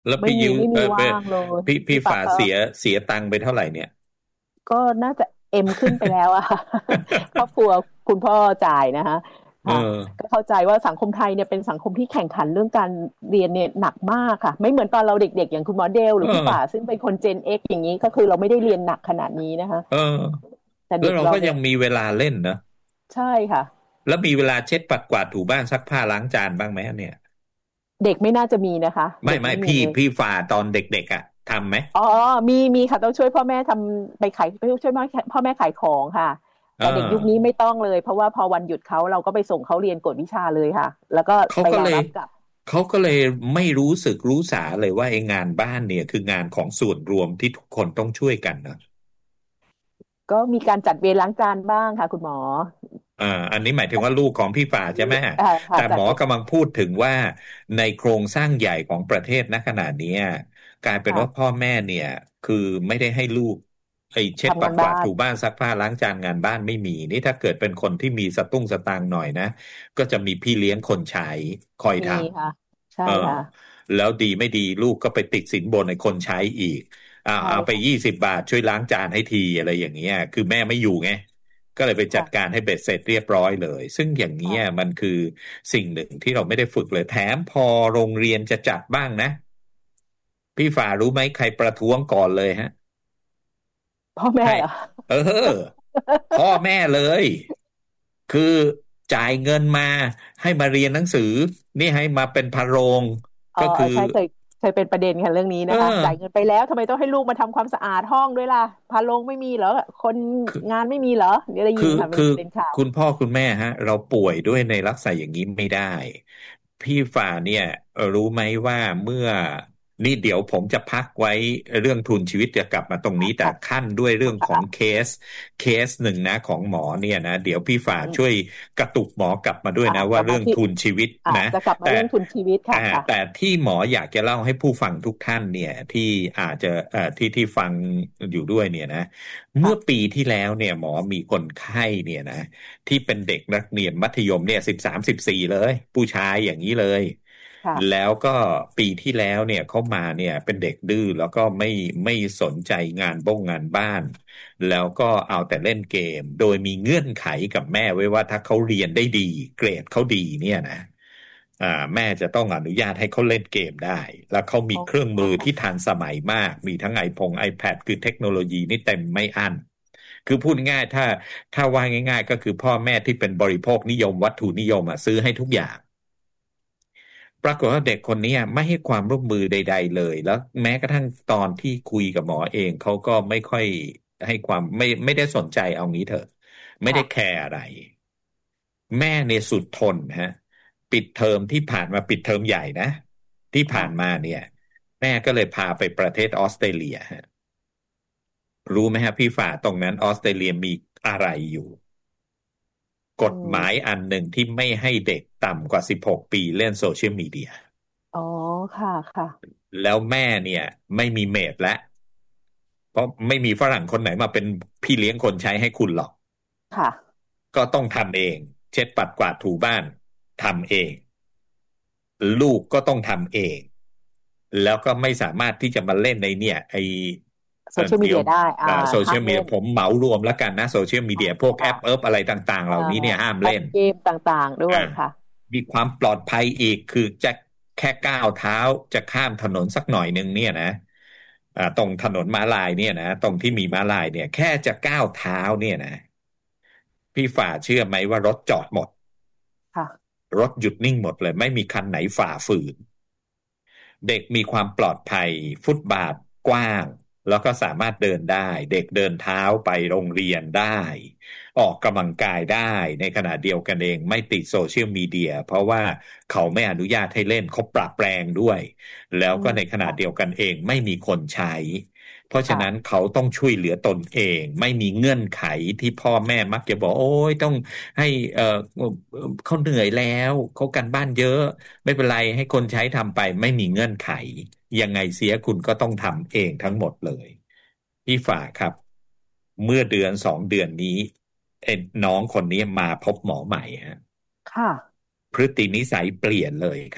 แล้วไม่มีไม่มีไปว่างเลยพี่ฝาพี่ปักก็เสียตังค์ไปเท่าไหร่เนี่ยก็น่าจะเอ็มขึ้นไปแล้วอะค่ะครอบครัวคุณพ่อจ่ายนะคะเอค่ะอก็เข้าใจว่าสังคมไทยเนี่ยเป็นสังคมที่แข่งขันเรื่องการเรียนเนี่ยหนักมากค่ะไม่เหมือนตอนเราเด็กๆอย่างคุณหมอเดลหเอรือพี่ป่าอซึ่งเป็นคนเจนเอ็กอย่างนี้ก็คือเราไม่ได้เรียนหนักขนาดนี้นะคะเออแต่แล้วเราก็เด็กเราเนี่ยยังมีเวลาเล่นนะใช่ค่ะแล้วมีเวลาเช็ดปัดกวาดถูบ้านซักผ้าล้างจานบ้างไหมเนี่ยเด็กไม่น่าจะมีนะคะเด็กไม่พี่ไม่มีเลยพี่ฝ่าตอนเด็กๆอ่ะทำไหมอ๋อมีค่ะต้องช่วยพ่อแม่ทำไปขายไปช่วยพ่อแม่ขายของค่ะเอแต่เด็กยุคนี้อไม่ต้องเลยเพราะว่าพอวันหยุดเขาเราก็ไปส่งเขาเรียนกวดวิชาเลยค่ะแล้วก็ไปเขาก็เลยรอรับกลับเขาก็เลยไม่รู้สึกรู้สาเลยว่าไอ้งานบ้านเนี่ยคืองานของส่วนรวมที่ทุกคนต้องช่วยกันนะก็มีการจัดเวรล้างจานบ้างค่ะคุณหมออันนี้หมายถึงว่าลูกของพี่ฝ่าใช่ไหมค่ะแต่หจัดเวรมอกำลังพูดถึงว่าในโครงสร้างใหญ่ของประเทศณขณะเนี้ยกลายเป็นว่าค่ะพ่อแม่เนี่ยคือไม่ได้ให้ลูกไอ้เช็ดทำปัดกวาดงานบ้านถูบ้านซักผ้าล้างจานงานบ้านไม่มีนี่ถ้าเกิดเป็นคนที่มีสตุ้งสตางค์หน่อยนะก็จะมีพี่เลี้ยงคนใช้คอยมีทค่ะำใช่ค่ะแล้วดีไม่ดีลูกก็ไปติดสินบนในคนใช้อีกใช่เอาไปค่ะ 20 บาทช่วยล้างจานให้ทีอะไรอย่างเงี้ยคือแม่ไม่อยู่ไง ก็เลยไปจัดค่ะการให้เบ็ดเสร็จเรียบร้อยเลย ซึ่งอย่างนี้ยค่ะมันคือสิ่งหนึ่งที่เราไม่ได้ฝึกเลยแถมพอโรงเรียนจะจัดบ้างนะพี่ฝ่ารู้ไหมใครประท้วงก่อนเลยฮะพ่อแม่ใช่เหรอเออพ่อแม่เลยคือจ่ายเงินมาให้มาเรียนหนังสือนี่ให้มาเป็นพะโรงอ๋อก็คือใช่เคยเป็นประเด็นค่ะเรื่องนี้เอนะคะจ่ายเงินอไปแล้วทำไมต้องให้ลูกมาทำความสะอาดห้องด้วยล่ะพาลงไม่มีเหรอคนคืองานไม่มีเหรอเดี๋ยวได้ยิคือนค่ะเป็นคือประเด็นข่าวคุณพ่อคุณแม่ฮะเราป่วยด้วยในลักษณะอย่างนี้ไม่ได้พี่ฝ่าเนี่ยรู้ไหมว่าเมื่อนี่เดี๋ยวผมจะพักไว้เรื่องทุนชีวิตจะกลับมาตรงนี้แต่ค่ะขั้นด้วยเรื่องของสเคสหนึ่งนะของหมอเนี่ยนะเดี๋ยวพี่ฝ่าช่วยอืมกระตุกหมอกลับมาด้วยนะกว่าลับมาที่เรื่องทุนชีวิตนะจะกลับมาแต่เรื่องทุนชีวิตอ่าค่ะค่ะแต่ที่หมออยากจะเล่าให้ผู้ฟังทุกท่านเนี่ยที่อาจจะที่ฟังอยู่ด้วยเนี่ยนะ เมื่อค่ะปีที่แล้วเนี่ยหมอมีคนไข้เนี่ยนะที่เป็นเด็กนักเรียนมัธยมเนี่ย13-14เลยผู้ชายอย่างนี้เลยแล้ค่ะวก็ปีที่แล้วเนี่ยเขามาเนี่ยเป็นเด็กดื้อแล้วก็ไม่สนใจงานงานบ้านแล้วก็เอาแต่เล่นเกมโดยมีเงื่อนไขกับแม่ไว้ว่าถ้าเขาเรียนได้ดีเกรดเขาดีเนี่ยนะแม่จะต้องอนุญาตให้เขาเล่นเกมได้แล้วเขามีโอ้เครื่องมือที่ค่ะทันสมัยมากมีทั้งiPad คือเทคโนโลยีนี่เต็มไม่อั้นคือพูดง่ายๆถ้าว่าง่ายๆก็คือพ่อแม่ที่เป็นบริโภคนิยมวัตถุนิยมซื้อให้ทุกอย่างปรากฏว่าเด็กคนนี้ไม่ให้ความร่วมมือใดๆเลยแล้วแม้กระทั่งตอนที่คุยกับหมอเองเขาก็ไม่ค่อยให้ความไม่ได้สนใจเอางี้เถอะไม่ได้แคค่ะร์อะไร แม่ในยสุดทนฮะปิดเทอมที่ผ่านมาปิดเทอมใหญ่นะที่ผ่านมาค่ะเนี่ยแม่ก็เลยพาไปประเทศออสเตรเลียฮะรู้ไหมฮะพี่ฝ่าตรงนั้นออสเตรเลียมีอะไรอยู่กอืฎหมายมอันหนึ่งที่ไม่ให้เด็กต่ำกว่า16 ปีเล่นโซเชียลมีเดียอ๋อค่ะค่ะแล้วแม่เนี่ยไม่มีเมดแล้วเพราะไม่มีฝรั่งคนไหนมาเป็นพี่เลี้ยงคนใช้ให้คุณหรอกค่ะก็ต้องทำเองเช็ดปัดกวาดถูบ้านทำเอง ลูกก็ต้องทำเองแล้วก็ไม่สามารถที่จะมาเล่นในเนี่ยไอโซเชียลมีเดี๋ยวเดียได้โซเชียลมีเดียห้ามเล่นผมเหมารวมแล้วกันนะโซเชียลมีเดียพวกแอปค่ะอะไรต่างๆเหอ่าล่านี้เนี่ยห้ามแอเล่นปเกมต่างๆด้วอ่ายค่ะมีความปลอดภัยอีกคือจะแค่ก้าวเท้าจะข้ามถนนสักหน่อยหนึ่งเนี่ยนะตรงถนนม้าลายเนี่ยนะตรงที่มีม้าลายเนี่ยแค่จะก้าวเท้าเนี่ยนะพี่ฝ่าเชื่อไหมว่ารถจอดหมดค่ะรถหยุดนิ่งหมดเลยไม่มีคันไหนฝ่าฝืน เด็กมีความปลอดภัยฟุตบาทกว้างแล้วก็สามารถเดินได้เด็กเดินเท้าไปโรงเรียนได้ออกกำลังกายได้ในขณะเดียวกันเองไม่ติดโซเชียลมีเดียเพราะว่าเขาไม่อนุญาตให้เล่นเขาปรับแปลงด้วยแล้วอืมก็ในขณะค่ะเดียวกันเองไม่มีคนใช้เพราะฉะนั้นค่ะเขาต้องช่วยเหลือตนเองไม่มีเงื่อนไขที่พ่อแม่มักจะบอกโอ้ยต้องให้เขาเหนื่อยแล้วเขาการบ้านเยอะ ไม่เป็นไรให้คนใช้ทำไปไม่มีเงื่อนไขยังไงเสียคุณก็ต้องทำเองทั้งหมดเลยพี่ฝากครับเมื่อเดือน2 เดือนนี้เอ็นน้องคนนี้มาพบหมอใหม่ฮะค่ะพฤตินิสัยเปลี่ยนเลยครับ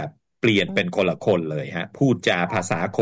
เปลี่ยนเป็นคนละคนเลยฮะพูดจาภาษา